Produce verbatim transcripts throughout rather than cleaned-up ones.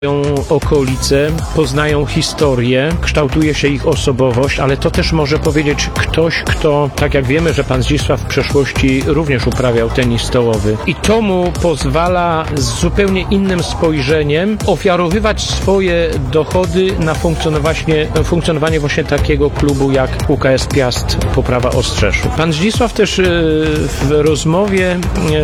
okolice, poznają historię, kształtuje się ich osobowość, ale to też może powiedzieć ktoś, kto, tak jak wiemy, że pan Zdzisław w przeszłości również uprawiał tenis stołowy i to mu pozwala z zupełnie innym spojrzeniem ofiarowywać swoje dochody na funkcjonowanie, funkcjonowanie właśnie takiego klubu jak U K S Piast Poprawa Ostrzeszów. Pan Zdzisław też w rozmowie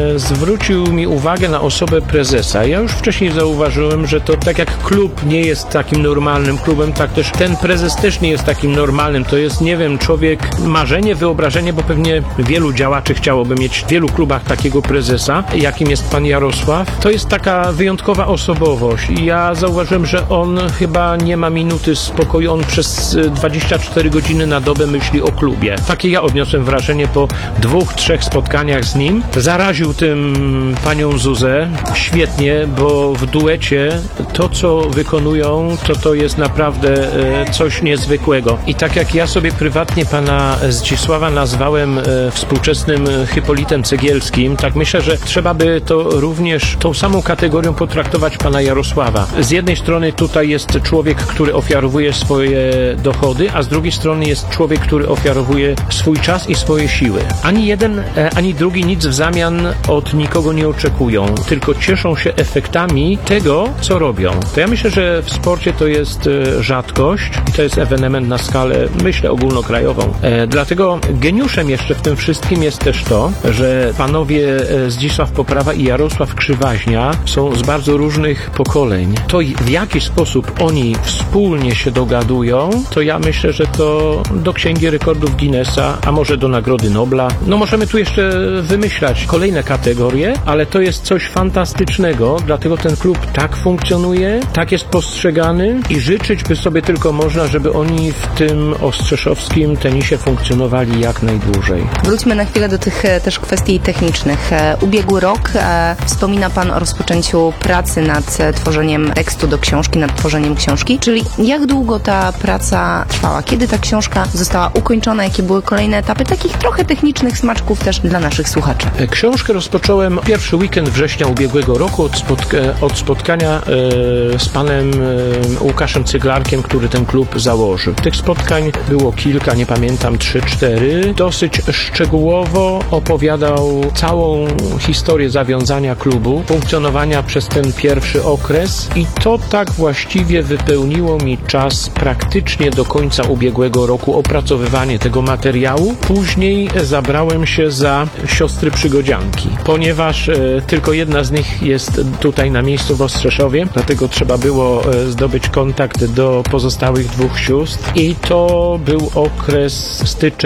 zwrócił mi uwagę na osobę prezesa. Ja już wcześniej zauważyłem, że to tak jak klub nie jest takim normalnym klubem, tak też ten prezes też nie jest takim normalnym. To jest, nie wiem, człowiek, marzenie, wyobrażenie, bo pewnie wielu działaczy chciałoby mieć w wielu klubach takiego prezesa, jakim jest pan Jarosław. To jest taka wyjątkowa osobowość i ja zauważyłem, że on chyba nie ma minuty spokoju. On przez dwadzieścia cztery godziny na dobę myśli o klubie. Takie ja odniosłem wrażenie po dwóch, trzech spotkaniach z nim. Zaraził tym panią Zuzę świetnie, bo w duecie to, co wykonują, to to jest naprawdę e, coś niezwykłego. I tak jak ja sobie prywatnie pana Zdzisława nazwałem e, współczesnym Hypolitem Cegielskim, tak myślę, że trzeba by to również tą samą kategorią potraktować pana Jarosława. Z jednej strony tutaj jest człowiek, który ofiarowuje swoje dochody, a z drugiej strony jest człowiek, który ofiarowuje swój czas i swoje siły. Ani jeden, e, ani drugi nic w zamian od nikogo nie oczekują, tylko cieszą się efektami tego, co robią. To ja myślę, że w sporcie to jest e, rzadkość i to jest ewenement na skalę, myślę, ogólnokrajową. E, dlatego geniuszem jeszcze w tym wszystkim jest też to, że panowie e, Zdzisław Poprawa i Jarosław Krzywaźnia są z bardzo różnych pokoleń. To w jaki sposób oni wspólnie się dogadują, to ja myślę, że to do Księgi Rekordów Guinnessa, a może do Nagrody Nobla. No możemy tu jeszcze wymyślać kolejne kategorie, ale to jest coś fantastycznego, dlatego ten klub tak funkcjonuje, tak jest postrzegany i życzyć by sobie tylko można, żeby oni w tym ostrzeszowskim tenisie funkcjonowali jak najdłużej. Wróćmy na chwilę do tych też kwestii technicznych. Ubiegły rok, wspomina pan o rozpoczęciu pracy nad tworzeniem tekstu do książki, nad tworzeniem książki, czyli jak długo ta praca trwała? Kiedy ta książka została ukończona? Jakie były kolejne etapy takich trochę technicznych smaczków też dla naszych słuchaczy? Książkę rozpocząłem pierwszy weekend września ubiegłego roku od, spotka- od spotkania e, z panem e, Łukaszem Cyglarkiem, który ten klub założył. Tych spotkań było kilka, nie pamiętam, trzy, cztery. Dosyć szczegółowo opowiadał całą historię zawiązania klubu, funkcjonowania przez ten pierwszy okres i to tak właściwie wypełniło mi czas praktycznie do końca ubiegłego roku opracowywanie tego materiału. Później zabrałem się za Siostry Przygodzianki, ponieważ e, tylko jedna z nich jest tutaj na miejscu w Ostrzeszowie, dlatego trzeba było e, zdobyć kontakt do pozostałych dwóch sióstr i to był okres styczeń